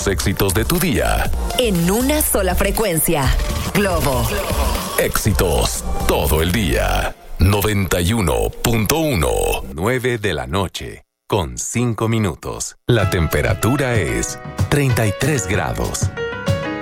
éxitos de tu día. En una sola frecuencia. Globo. Éxitos todo el día. 91.1. 9 de la noche. Con 5 minutos. La temperatura es 33 grados.